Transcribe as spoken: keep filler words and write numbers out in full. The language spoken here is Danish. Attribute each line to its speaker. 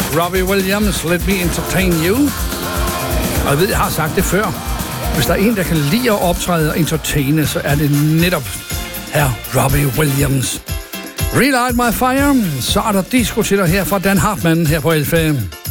Speaker 1: Robbie Williams, Let Me Entertain You. Og jeg ved, jeg har sagt det før. Hvis der er en, der kan lide at optræde og entertaine, så er det netop her Robbie Williams. Relight My Fire, så er der disco til dig her fra Dan Hartmann her på L F M.